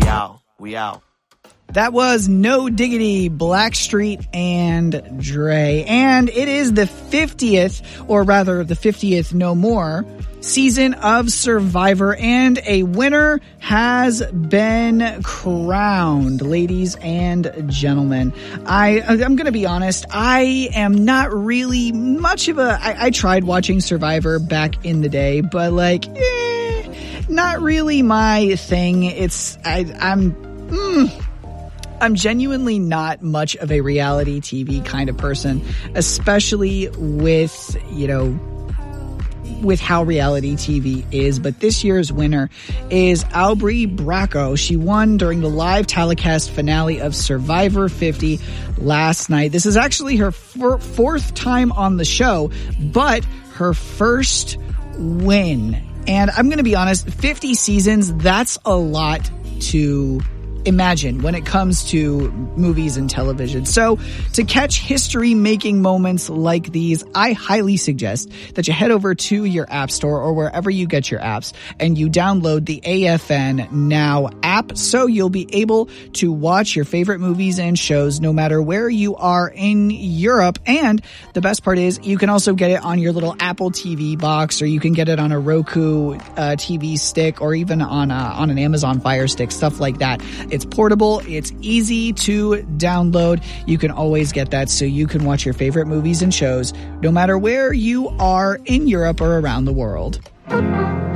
out. We out. That was No Diggity, Blackstreet and Dre. And it is the 50th, or rather the 50th no more, season of Survivor. And a winner has been crowned, ladies and gentlemen. I'm going to be honest, I am not really much of I tried watching Survivor back in the day, but not really my thing. I'm genuinely not much of a reality TV kind of person, especially with how reality TV is. But this year's winner is Aubrey Bracco. She won during the live telecast finale of Survivor 50 last night. This is actually her fourth time on the show, but her first win. And I'm going to be honest, 50 seasons, that's a lot to imagine when it comes to movies and television. So to catch history-making moments like these, I highly suggest that you head over to your app store or wherever you get your apps and you download the AFN Now app so you'll be able to watch your favorite movies and shows no matter where you are in Europe. And the best part is you can also get it on your little Apple TV box, or you can get it on a Roku TV stick, or even on an Amazon Fire Stick, stuff like that. It's portable. It's easy to download. You can always get that so you can watch your favorite movies and shows no matter where you are in Europe or around the world.